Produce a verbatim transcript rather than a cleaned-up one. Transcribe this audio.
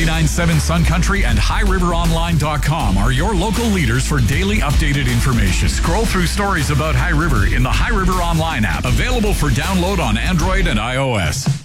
ninety-nine point seven Sun Country and high river online dot com are your local leaders for daily updated information. Scroll through stories about High River in the High River Online app, available for download on Android and iOS.